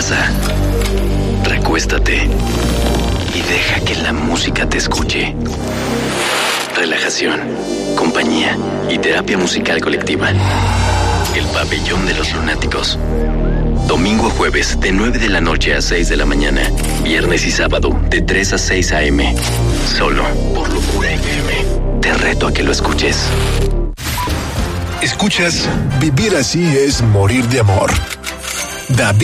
casa. Recuéstate y deja que la música te escuche. Relajación, compañía y terapia musical colectiva. El Pabellón de los Lunáticos. Domingo a jueves de 9 de la noche a 6 de la mañana. Viernes y sábado de 3 a 6 a.m. Solo por Locura FM. Te reto a que lo escuches. Escuchas Vivir así es morir de amor. David